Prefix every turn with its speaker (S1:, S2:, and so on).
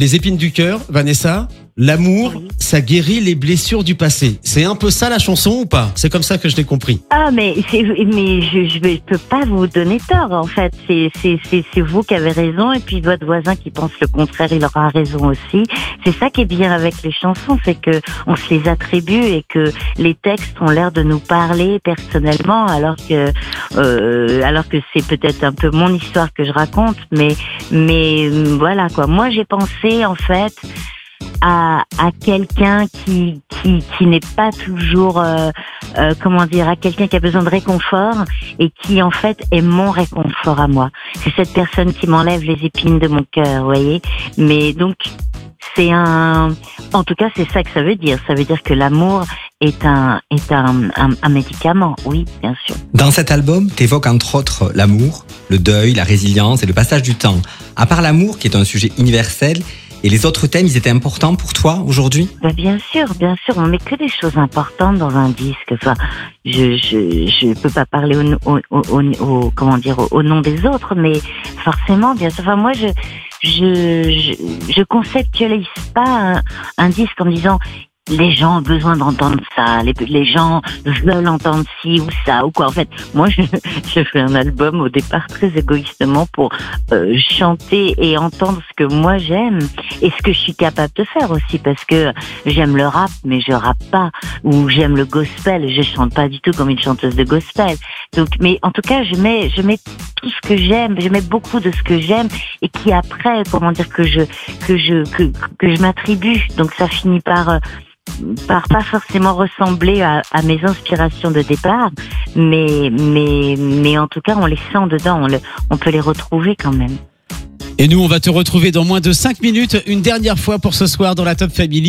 S1: les épines du cœur, Vanessa, l'amour,
S2: Oui.
S1: ça guérit les blessures du passé. C'est un peu ça la chanson ou pas? C'est comme ça que je l'ai compris.
S2: Ah, mais je peux pas vous donner tort, en fait. C'est vous qui avez raison, et puis votre voisin qui pense le contraire, il aura raison aussi. C'est ça qui est bien avec les chansons, c'est que on se les attribue et que les textes ont l'air de nous parler personnellement, alors que c'est peut-être un peu mon histoire que je raconte, mais voilà quoi. Moi, j'ai pensé en fait à quelqu'un qui n'est pas toujours comment dire, à quelqu'un qui a besoin de réconfort et qui en fait est mon réconfort à moi. C'est cette personne qui m'enlève les épines de mon cœur, vous voyez. Mais donc en tout cas c'est ça que ça veut dire. Ça veut dire que l'amour est un médicament, oui, bien sûr.
S3: Dans cet album, t'évoques entre autres l'amour, le deuil, la résilience et le passage du temps. À part l'amour, qui est un sujet universel, et les autres thèmes, ils étaient importants pour toi aujourd'hui?
S2: Bien sûr, on met que des choses importantes dans un disque. Enfin, je peux pas parler comment dire, au nom des autres, mais forcément, bien sûr. Enfin, moi, je conceptualise pas un disque en disant les gens ont besoin d'entendre ça, les gens veulent entendre ci ou ça ou quoi. En fait, moi, je fais un album au départ très égoïstement pour chanter et entendre ce que moi j'aime et ce que je suis capable de faire aussi, parce que j'aime le rap, mais je rappe pas, ou j'aime le gospel, je chante pas du tout comme une chanteuse de gospel. Donc, mais en tout cas, je mets tout ce que j'aime, je mets beaucoup de ce que j'aime et qui après, comment dire, que je m'attribue. Donc, ça finit par pas forcément ressembler à mes inspirations de départ, mais en tout cas on les sent dedans, on peut les retrouver quand même.
S1: Et nous, on va te retrouver dans moins de 5 minutes, une dernière fois pour ce soir dans la Top Family.